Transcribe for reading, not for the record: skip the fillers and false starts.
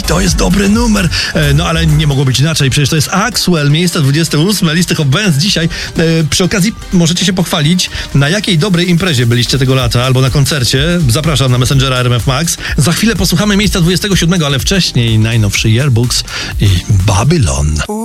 to jest dobry numer. No ale nie mogło być inaczej, przecież to jest Axwell, miejsce 28 listy Hot Bands dzisiaj. Przy okazji możecie się pochwalić, na jakiej dobrej imprezie byliście tego lata, albo na koncercie. Zapraszam na Messengera RMF Max. Za chwilę posłuchamy miejsca 27, ale wcześniej najnowszy Yearbooks i Babylon.